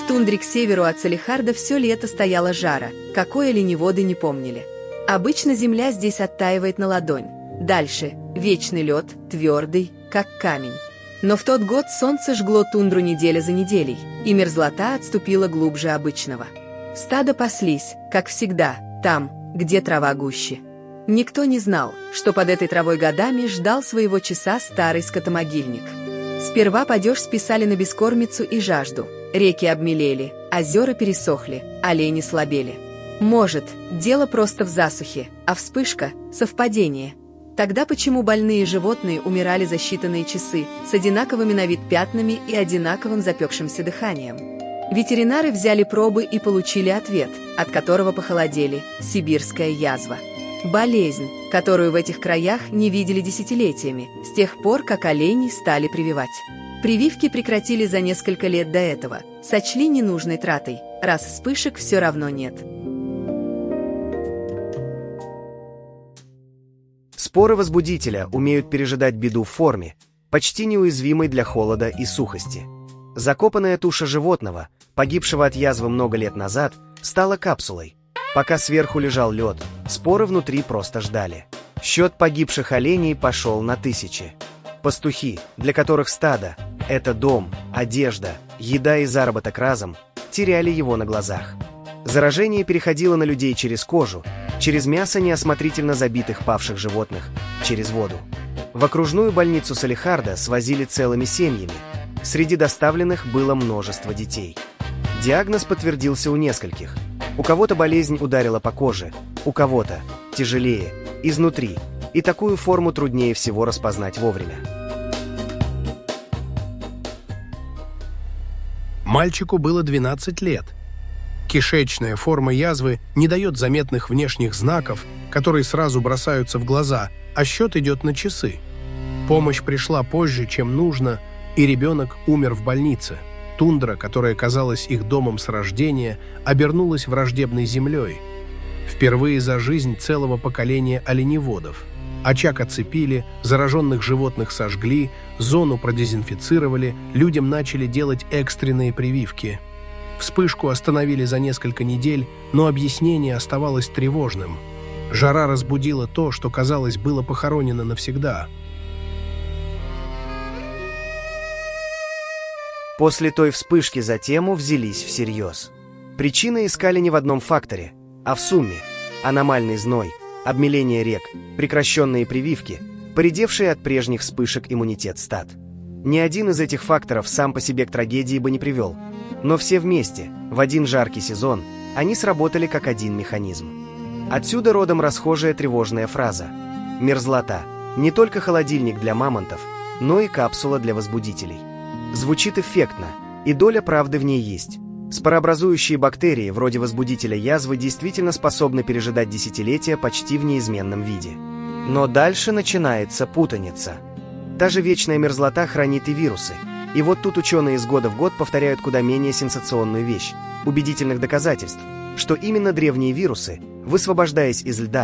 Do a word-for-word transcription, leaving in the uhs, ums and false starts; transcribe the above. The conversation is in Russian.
В тундре к северу от Салехарда все лето стояло жара, какой оленеводы не помнили. Обычно земля здесь оттаивает на ладонь. Дальше – вечный лед, твердый, как камень. Но в тот год солнце жгло тундру неделя за неделей, и мерзлота отступила глубже обычного. Стадо паслись, как всегда, там, где трава гуще. Никто не знал, что под этой травой годами ждал своего часа старый скотомогильник. Сперва падеж списали на бескормицу и жажду. Реки обмелели, озера пересохли, олени слабели. Может, дело просто в засухе, а вспышка – совпадение. Тогда почему больные животные умирали за считанные часы с одинаковыми на вид пятнами и одинаковым запекшимся дыханием? Ветеринары взяли пробы и получили ответ, от которого похолодели – сибирская язва. Болезнь, которую в этих краях не видели десятилетиями, с тех пор, как оленей стали прививать. Прививки прекратили за несколько лет до этого, сочли ненужной тратой, раз вспышек все равно нет. Споры возбудителя умеют пережидать беду в форме, почти неуязвимой для холода и сухости. Закопанная туша животного, погибшего от язвы много лет назад, стала капсулой. Пока сверху лежал лед, споры внутри просто ждали. Счет погибших оленей пошел на тысячи. Пастухи, для которых стадо – это дом, одежда, еда и заработок разом, теряли его на глазах. Заражение переходило на людей через кожу, через мясо неосмотрительно забитых павших животных, через воду. В окружную больницу Салехарда свозили целыми семьями. Среди доставленных было множество детей. Диагноз подтвердился у нескольких. У кого-то болезнь ударила по коже, у кого-то тяжелее, изнутри, и такую форму труднее всего распознать вовремя. Мальчику было двенадцать лет. Кишечная форма язвы не дает заметных внешних знаков, которые сразу бросаются в глаза, а счет идет на часы. Помощь пришла позже, чем нужно, и ребенок умер в больнице. Тундра, которая казалась их домом с рождения, обернулась враждебной землей. Впервые за жизнь целого поколения оленеводов. Очаг оцепили, зараженных животных сожгли, зону продезинфицировали, людям начали делать экстренные прививки. Вспышку остановили за несколько недель, но объяснение оставалось тревожным. Жара разбудила то, что, казалось, было похоронено навсегда. После той вспышки за тему взялись всерьез. Причины искали не в одном факторе, а в сумме. Аномальный зной, обмеление рек, прекращенные прививки, поредевший от прежних вспышек иммунитет стад. Ни один из этих факторов сам по себе к трагедии бы не привел. Но все вместе, в один жаркий сезон, они сработали как один механизм. Отсюда родом расхожая тревожная фраза «Мерзлота – не только холодильник для мамонтов, но и капсула для возбудителей». Звучит эффектно, и доля правды в ней есть. Спорообразующие бактерии, вроде возбудителя язвы, действительно способны пережидать десятилетия почти в неизменном виде. Но дальше начинается путаница. Та же вечная мерзлота хранит и вирусы. И вот тут ученые из года в год повторяют куда менее сенсационную вещь – убедительных доказательств, что именно древние вирусы, высвобождаясь из льда,